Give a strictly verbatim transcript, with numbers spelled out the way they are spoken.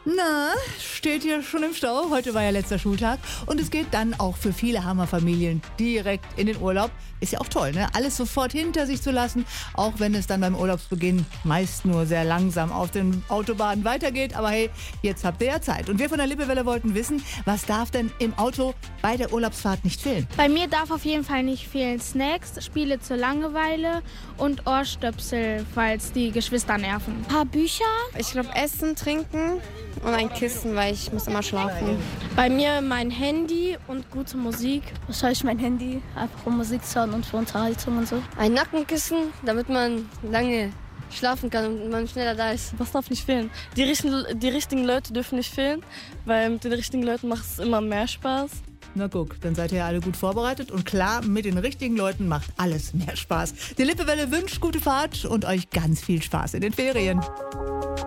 Na, steht hier schon im Stau. Heute war ja letzter Schultag. Und es geht dann auch für viele Hammerfamilien direkt in den Urlaub. Ist ja auch toll, ne? Alles sofort hinter sich zu lassen, auch wenn es dann beim Urlaubsbeginn meist nur sehr langsam auf den Autobahnen weitergeht. Aber hey, jetzt habt ihr ja Zeit. Und wir von der Lippewelle wollten wissen, was darf denn im Auto bei der Urlaubsfahrt nicht fehlen? Bei mir darf auf jeden Fall nicht fehlen Snacks, Spiele zur Langeweile und Ohrstöpsel, falls die Geschwister nerven. Ein paar Bücher. Ich glaube Essen, Trinken und ein Kissen, weil ich muss immer schlafen. Bei mir mein Handy und gute Musik. Wahrscheinlich mein Handy, einfach um Musik zu hören und für Unterhaltung und so. Ein Nackenkissen, damit man lange schlafen kann und man schneller da ist. Was darf nicht fehlen? Die richtigen, die richtigen Leute dürfen nicht fehlen, weil mit den richtigen Leuten macht es immer mehr Spaß. Na guck, dann seid ihr ja alle gut vorbereitet und klar, mit den richtigen Leuten macht alles mehr Spaß. Die Lippewelle wünscht gute Fahrt und euch ganz viel Spaß in den Ferien.